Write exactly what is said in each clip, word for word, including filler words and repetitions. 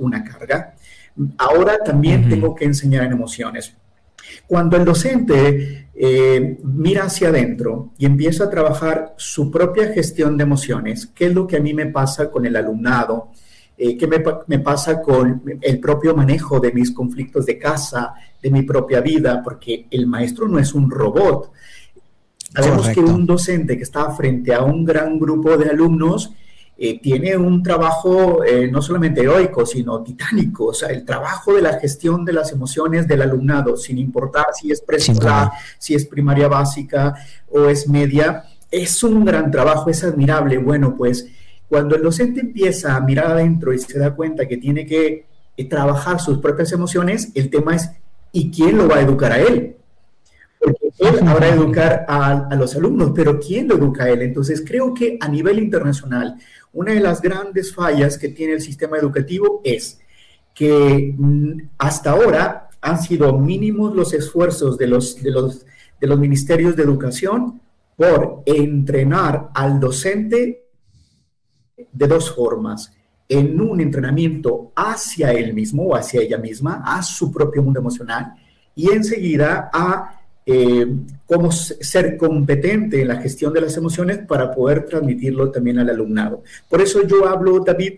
una carga. Ahora también uh-huh. tengo que enseñar en emociones. Cuando el docente eh, mira hacia adentro y empieza a trabajar su propia gestión de emociones, ¿qué es lo que a mí me pasa con el alumnado? Eh, ¿Qué me, me pasa con el propio manejo de mis conflictos de casa, de mi propia vida? Porque el maestro no es un robot. Sabemos Correcto. Que un docente que está frente a un gran grupo de alumnos eh, tiene un trabajo eh, no solamente heroico, sino titánico. O sea, el trabajo de la gestión de las emociones del alumnado, sin importar si es preescolar, si es primaria básica o es media, es un gran trabajo, es admirable. Bueno, pues cuando el docente empieza a mirar adentro y se da cuenta que tiene que eh, trabajar sus propias emociones, el tema es, ¿y quién lo va a educar a él? Porque él habrá de educar a, a los alumnos, pero ¿quién lo educa a él? Entonces, creo que a nivel internacional, una de las grandes fallas que tiene el sistema educativo es que mm, hasta ahora han sido mínimos los esfuerzos de los, de, los, de los ministerios de educación por entrenar al docente de dos formas: en un entrenamiento hacia él mismo o hacia ella misma, a su propio mundo emocional, y enseguida a eh, cómo ser competente en la gestión de las emociones para poder transmitirlo también al alumnado. Por eso yo hablo, David,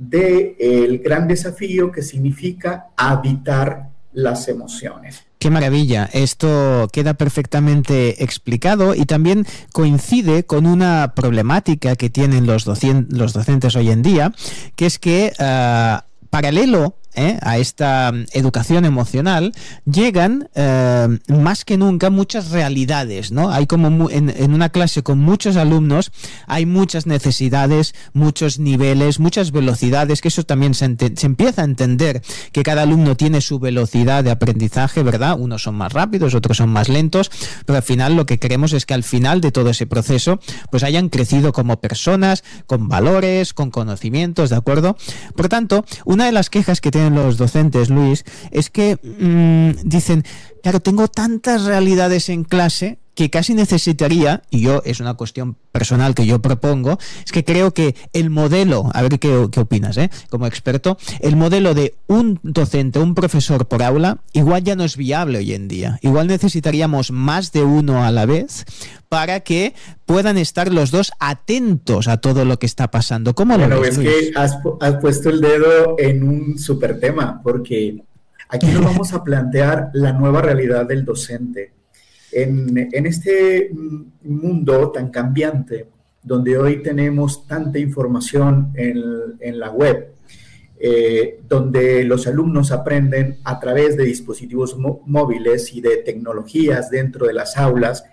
del gran desafío que significa habitar las emociones. Qué maravilla, esto queda perfectamente explicado y también coincide con una problemática que tienen los, docien- los docentes hoy en día, que es que uh, paralelo ¿eh? a esta educación emocional llegan eh, más que nunca muchas realidades, ¿no? Hay como mu- en, en una clase con muchos alumnos hay muchas necesidades, muchos niveles, muchas velocidades, que eso también se, ente- se empieza a entender que cada alumno tiene su velocidad de aprendizaje, ¿verdad? Unos son más rápidos, otros son más lentos, pero al final lo que queremos es que al final de todo ese proceso pues hayan crecido como personas, con valores, con conocimientos, ¿de acuerdo? Por tanto, una de las quejas que tienen los docentes, Luis, es que mmm, dicen, claro, tengo tantas realidades en clase que casi necesitaría, y yo, es una cuestión personal que yo propongo, es que creo que el modelo, a ver qué, qué opinas, ¿eh? como experto, el modelo de un docente, un profesor por aula, igual ya no es viable hoy en día. Igual necesitaríamos más de uno a la vez para que puedan estar los dos atentos a todo lo que está pasando. ¿Cómo bueno, lo ves, Luis? Es que has, has puesto el dedo en un súper tema, porque aquí nos vamos a plantear la nueva realidad del docente. En, en este mundo tan cambiante, donde hoy tenemos tanta información en, en la web, eh, donde los alumnos aprenden a través de dispositivos móviles y de tecnologías dentro de las aulas,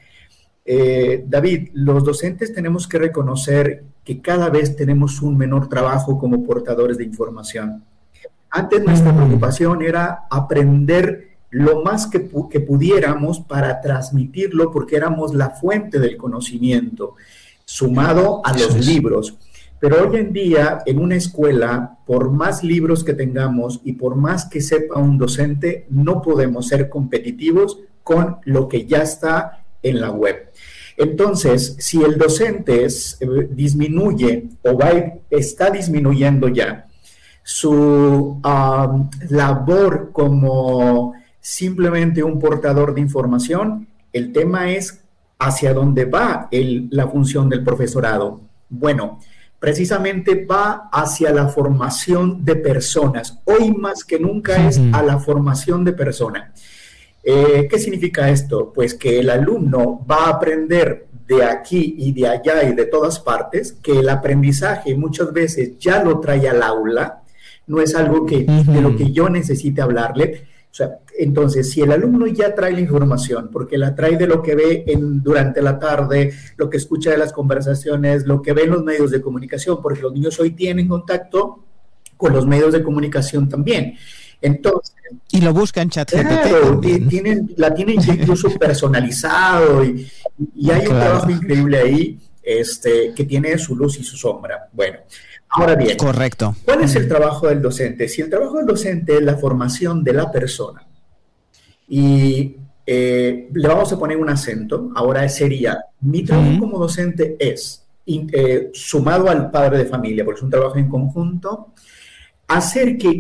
eh, David, los docentes tenemos que reconocer que cada vez tenemos un menor trabajo como portadores de información. Antes nuestra preocupación era aprender lo más que, pu- que pudiéramos para transmitirlo, porque éramos la fuente del conocimiento, sumado a los libros. Pero hoy en día, en una escuela, por más libros que tengamos y por más que sepa un docente, no podemos ser competitivos con lo que ya está en la web. Entonces, si el docente es, eh, disminuye o va, está disminuyendo ya su um, labor como simplemente un portador de información, el tema es hacia dónde va el, la función del profesorado. Bueno, precisamente va hacia la formación de personas. Hoy más que nunca es a la formación de personas. Eh, ¿Qué significa esto? Pues que el alumno va a aprender de aquí y de allá y de todas partes, que el aprendizaje muchas veces ya lo trae al aula, no es algo que, uh-huh. de lo que yo necesite hablarle. O sea, entonces, si el alumno ya trae la información, porque la trae de lo que ve en, durante la tarde, lo que escucha de las conversaciones, lo que ve en los medios de comunicación, porque los niños hoy tienen contacto con los medios de comunicación también. Entonces, y lo buscan ChatGPT claro, también. Tienen, la tienen incluso personalizado y, y hay claro. un trabajo increíble ahí este, que tiene su luz y su sombra. Bueno, ahora bien, correcto. ¿Cuál es el trabajo del docente? Si el trabajo del docente es la formación de la persona y eh, le vamos a poner un acento, ahora sería, mi trabajo uh-huh. como docente es, eh, sumado al padre de familia, porque es un trabajo en conjunto, hacer que